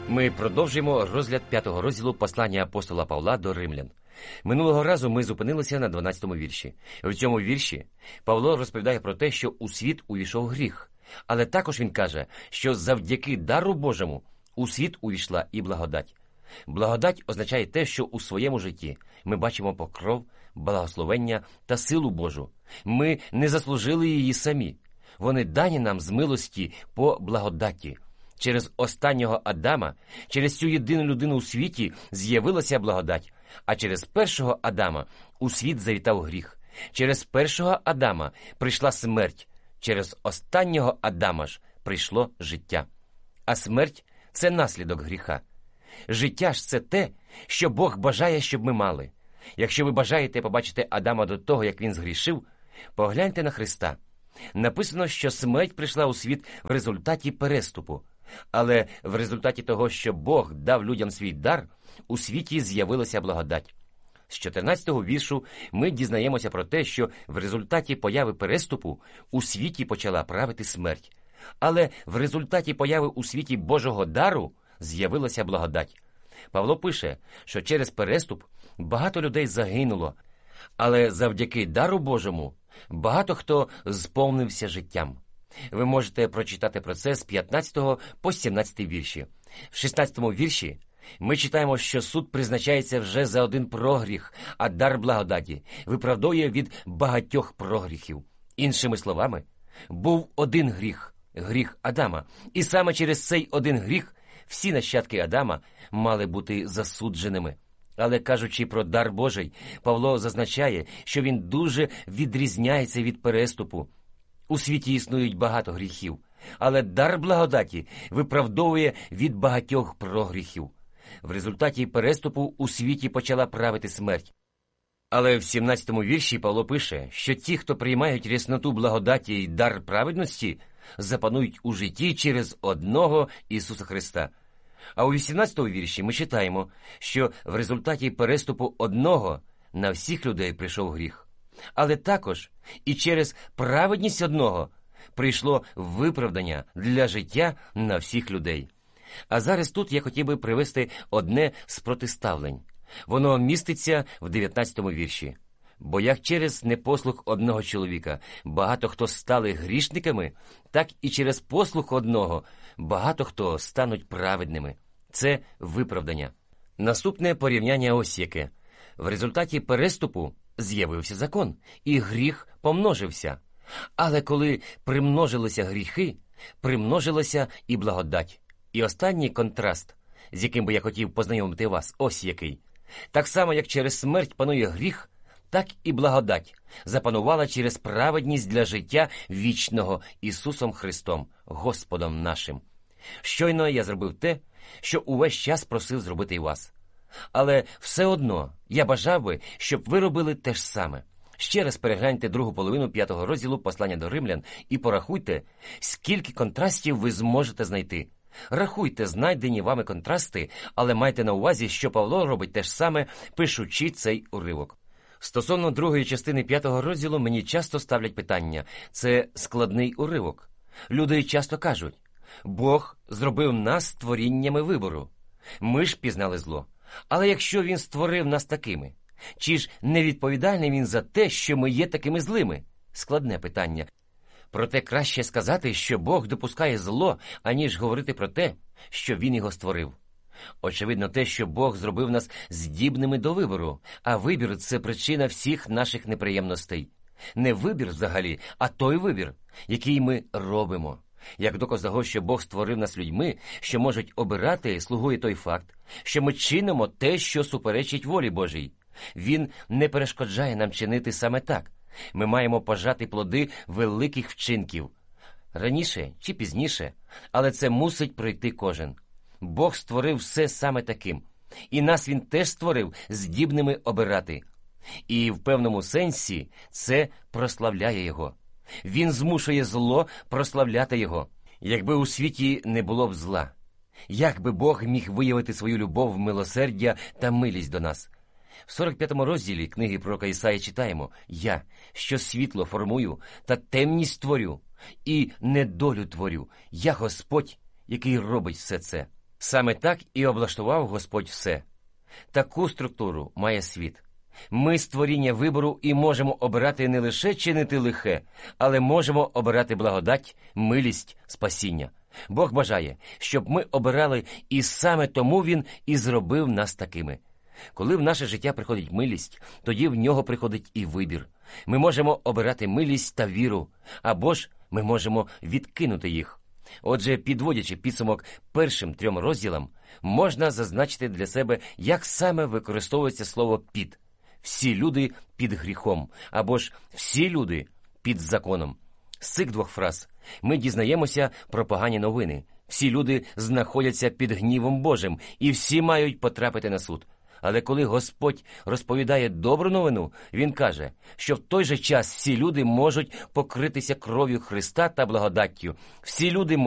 Ми продовжуємо розгляд 5-го розділу послання апостола Павла до римлян. Минулого разу ми зупинилися на 12-му вірші. В цьому вірші Павло розповідає про те, що у світ увійшов гріх. Але також він каже, що завдяки дару Божому у світ увійшла і благодать. Благодать означає те, що у своєму житті ми бачимо покров, благословення та силу Божу. Ми не заслужили її самі. Вони дані нам з милості по благодаті. Через останнього Адама, через цю єдину людину у світі з'явилася благодать, а через першого Адама у світ завітав гріх. Через першого Адама прийшла смерть, через останнього Адама ж прийшло життя. А смерть – це наслідок гріха. Життя ж – це те, що Бог бажає, щоб ми мали. Якщо ви бажаєте побачити Адама до того, як він згрішив, погляньте на Христа. Написано, що смерть прийшла у світ в результаті переступу. Але в результаті того, що Бог дав людям свій дар, у світі з'явилася благодать. З 14-го віршу ми дізнаємося про те, що в результаті появи переступу у світі почала правити смерть. Але в результаті появи у світі Божого дару з'явилася благодать. Павло пише, що через переступ багато людей загинуло, але завдяки дару Божому багато хто сповнився життям. Ви можете прочитати про це з 15 по 17 вірші. В 16 вірші ми читаємо, що суд призначається вже за один прогріх, а дар благодаті виправдовує від багатьох прогріхів. Іншими словами, був один гріх – гріх Адама. І саме через цей один гріх всі нащадки Адама мали бути засудженими. Але кажучи про дар Божий, Павло зазначає, що він дуже відрізняється від переступу. У світі існують багато гріхів, але дар благодаті виправдовує від багатьох прогріхів. В результаті переступу у світі почала правити смерть. Але в 17-му вірші Павло пише, що ті, хто приймають рясноту благодаті і дар праведності, запанують у житті через одного Ісуса Христа. А у 18-му вірші ми читаємо, що в результаті переступу одного на всіх людей прийшов гріх. Але також і через праведність одного прийшло виправдання для життя на всіх людей. А зараз тут я хотів би привести одне з протиставлень. Воно міститься в 19-му вірші. «Бо як через непослух одного чоловіка багато хто стали грішниками, так і через послух одного багато хто стануть праведними». Це виправдання. Наступне порівняння ось яке. В результаті переступу з'явився закон, і гріх помножився. Але коли примножилися гріхи, примножилася і благодать. І останній контраст, з яким би я хотів познайомити вас, ось який. Так само, як через смерть панує гріх, так і благодать запанувала через праведність для життя вічного Ісусом Христом, Господом нашим. Щойно я зробив те, що увесь час просив зробити і вас. Але все одно я бажав би, щоб ви робили те ж саме. Ще раз перегляньте другу половину 5-го розділу послання до римлян і порахуйте, скільки контрастів ви зможете знайти. Рахуйте знайдені вами контрасти, але майте на увазі, що Павло робить те ж саме, пишучи цей уривок. Стосовно другої частини 5-го розділу мені часто ставлять питання. Це складний уривок. Люди часто кажуть, Бог зробив нас творіннями вибору. Ми ж пізнали зло. Але якщо він створив нас такими, чи ж не відповідальний він за те, що ми є такими злими? Складне питання. Проте краще сказати, що Бог допускає зло, аніж говорити про те, що він його створив. Очевидно те, що Бог зробив нас здібними до вибору, а вибір – це причина всіх наших неприємностей. Не вибір взагалі, а той вибір, який ми робимо. Як доказ того, що Бог створив нас людьми, що можуть обирати, слугує той факт, що ми чинимо те, що суперечить волі Божій. Він не перешкоджає нам чинити саме так. Ми маємо пожати плоди великих вчинків. Раніше чи пізніше, але це мусить пройти кожен. Бог створив все саме таким. І нас він теж створив здібними обирати. І в певному сенсі це прославляє його. Він змушує зло прославляти його. Якби у світі не було б зла, як би Бог міг виявити свою любов, милосердя та милість до нас? В 45-му розділі книги пророка Ісаї читаємо: «Я, що світло формую та темність творю, і недолю творю. Я Господь, який робить все це». Саме так і облаштував Господь все. Таку структуру має світ. Ми створіння вибору і можемо обирати не лише чинити лихе, але можемо обирати благодать, милість, спасіння. Бог бажає, щоб ми обирали, і саме тому Він і зробив нас такими. Коли в наше життя приходить милість, тоді в нього приходить і вибір. Ми можемо обирати милість та віру, або ж ми можемо відкинути їх. Отже, підводячи підсумок першим 3 розділам, можна зазначити для себе, як саме використовується слово «під». Всі люди під гріхом, або ж всі люди під законом. З цих 2 фраз ми дізнаємося про погані новини. Всі люди знаходяться під гнівом Божим, і всі мають потрапити на суд. Але коли Господь розповідає добру новину, Він каже, що в той же час всі люди можуть покритися кров'ю Христа та благодаттю. Всі люди